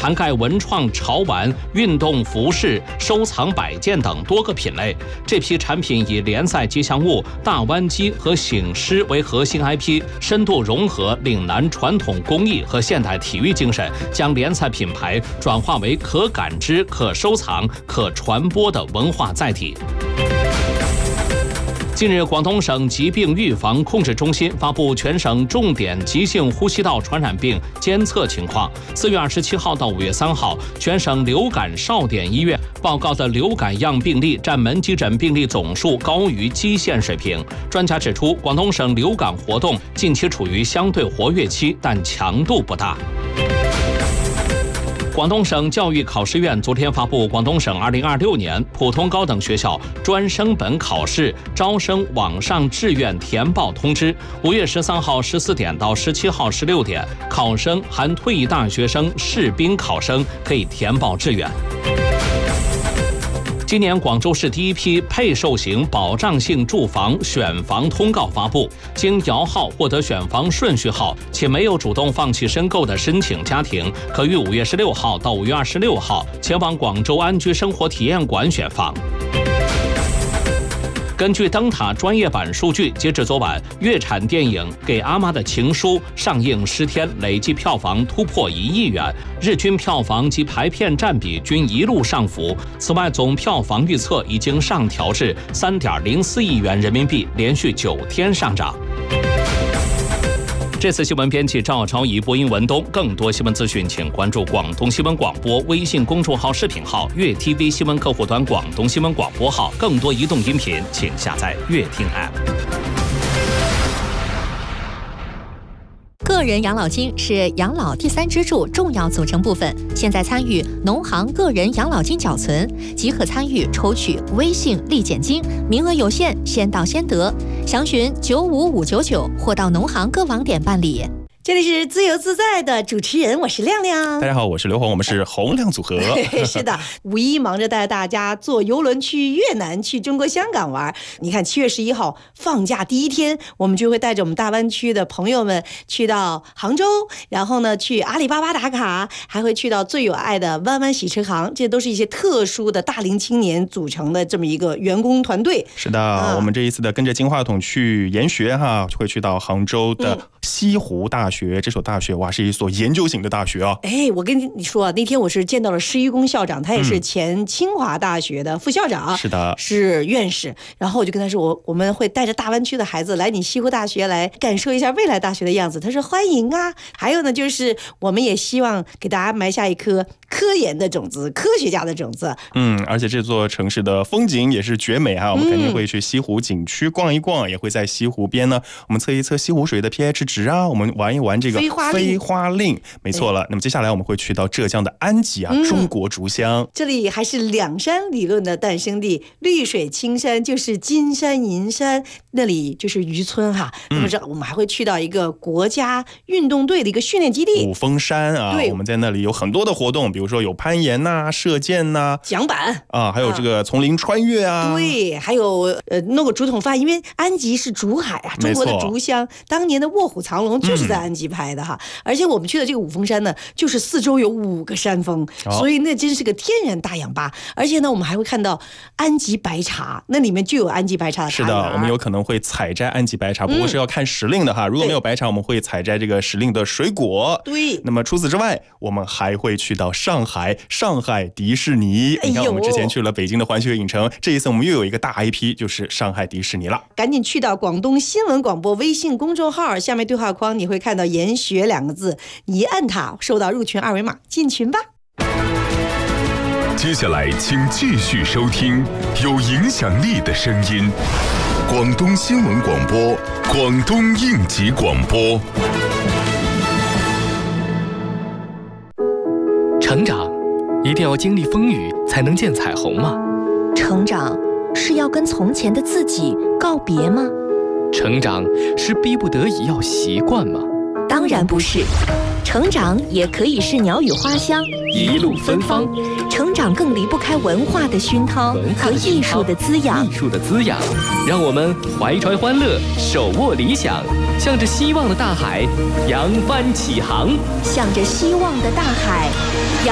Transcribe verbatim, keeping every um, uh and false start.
涵盖文创、潮玩、运动服饰、收藏摆件等多个品类。这批产品以联赛吉祥物大湾机和醒狮为核心 I P， 深度融合岭南传统工艺和现代体育精神，将联赛品牌转化为可感知、可收藏、可传播的文化载体。近日，广东省疾病预防控制中心发布全省重点急性呼吸道传染病监测情况。四月二十七号到五月三号，全省流感少点医院报告的流感样病例占门急诊病例总数高于基线水平。专家指出，广东省流感活动近期处于相对活跃期，但强度不大。广东省教育考试院昨天发布广东省二零二六年普通高等学校专升本考试招生网上志愿填报通知。五月十三号十四点到十七号十六点，考生含退役大学生、士兵考生可以填报志愿。今年广州市第一批配售型保障性住房选房通告发布，经摇号获得选房顺序号且没有主动放弃申购的申请家庭，可于五月十六号到五月二十六号前往广州安居生活体验馆选房。根据灯塔专业版数据，截至昨晚，粤产电影《给阿妈的情书》上映十天，累计票房突破一亿元，日均票房及排片占比均一路上浮。此外，总票房预测已经上调至三点零四亿元人民币，连续九天上涨。这次新闻编辑赵超仪，播音文东。更多新闻资讯，请关注广东新闻广播微信公众号、视频号、粤 T V 新闻客户端、广东新闻广播号。更多移动音频，请下载粤听 App。 个人养老金是养老第三支柱重要组成部分。现在参与农行个人养老金缴存，即可参与抽取微信立减金，名额有限，先到先得。详询九五五九九或到农行各网点办理。 这里是自由自在的主持人，我是亮亮。 大家好，我是刘红，我们是洪亮组合。 是的，五一忙着带大家坐游轮去越南、去中国香港玩。你看，七月十一号放假第一天，我们就会带着我们大湾区的朋友们去到杭州，然后呢去阿里巴巴打卡，还会去到最有爱的湾湾洗车行。这都是一些特殊的大龄青年组成的这么一个员工团队。 是的，啊、我们这一次的跟着金话筒去研学哈，会去到杭州的西湖大学。嗯，这所大学哇，是一所研究型的大学啊！ 哎，我跟你说，那天我是见到了施一公校长，他也是前清华大学的副校长， 嗯、是的， 是院士。然后我就跟他说，我我们会带着大湾区的孩子来你西湖大学来感受一下未来大学的样子。他说欢迎啊！还有呢，就是我们也希望给大家埋下一颗科研的种子，科学家的种子。 嗯，而且这座城市的风景也是绝美哈，我们肯定会去西湖景区逛一逛，嗯、也会在西湖边呢，我们测一测西湖水的 pH 值啊，我们玩一玩这个飞花飞花令，没错了。那么接下来我们会去到浙江的安吉啊，嗯、中国竹乡， 这里还是两山理论的诞生地，绿水青山就是金山银山，那里就是渔村哈。嗯、那么这我们还会去到一个国家运动队的一个训练基地， 五峰山啊，我们在那里有很多的活动，比如说有攀岩呐、啊、射箭呐、啊、 桨板啊，还有这个丛林穿越啊， 对，还有呃弄个竹筒饭，因为安吉是竹海啊，中国的竹乡，当年的卧虎藏龙就是在安吉拍的哈。嗯、而且我们去的这个五峰山呢，就是四周有五个山峰，哦、所以那真是个天然大氧吧。而且呢，我们还会看到安吉白茶，那里面就有安吉白茶的茶园。 是的，我们有可能会采摘安吉白茶，不过是要看时令的哈。嗯、如果没有白茶，我们会采摘这个时令的水果。 对。 那么除此之外，我们还会去到上海，上海迪士尼。你看，我们之前去了北京的环球影城，这一次我们又有一个大 I P， 就是上海迪士尼了。 赶紧去到广东新闻广播微信公众号，下面对话框你会看到研学两个字，你一按它，收到入群二维码，进群吧。 接下来请继续收听有影响力的声音，广东新闻广播，广东应急广播。 成长一定要经历风雨才能见彩虹吗？ 成长是要跟从前的自己告别吗？ 成长是逼不得已要习惯吗？ 当然不是，成长也可以是鸟语花香， 一路芬芳。 成长更离不开文化的熏陶和艺术的滋养。 艺术的滋养，让我们怀揣欢乐，手握理想，向着希望的大海扬帆起航。 向着希望的大海。